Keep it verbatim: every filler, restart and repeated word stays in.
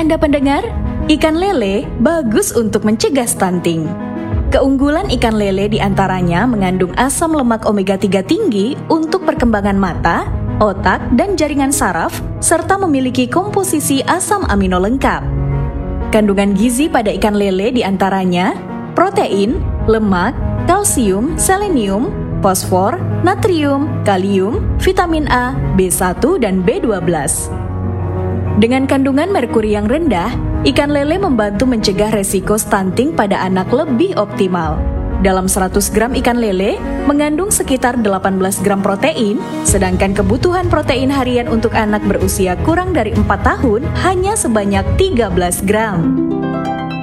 Anda pendengar, ikan lele bagus untuk mencegah stunting. Keunggulan ikan lele diantaranya mengandung asam lemak omega tiga tinggi untuk perkembangan mata, otak, dan jaringan saraf, serta memiliki komposisi asam amino lengkap. Kandungan gizi pada ikan lele diantaranya protein, lemak, kalsium, selenium, fosfor, natrium, kalium, vitamin A, B satu, dan B dua belas. Dengan kandungan merkuri yang rendah, ikan lele membantu mencegah resiko stunting pada anak lebih optimal. Dalam seratus gram ikan lele mengandung sekitar delapan belas gram protein, sedangkan kebutuhan protein harian untuk anak berusia kurang dari empat tahun hanya sebanyak tiga belas gram.